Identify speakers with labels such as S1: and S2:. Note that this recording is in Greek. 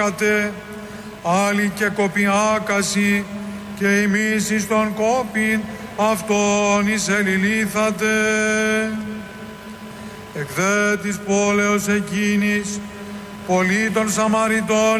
S1: άλλοι και κοπιάκαση και ημείς εις τον κόπιν αυτόν εις ελιλήθατε. Εκ δε της πόλεως εκείνης πολλοί των Σαμαριτών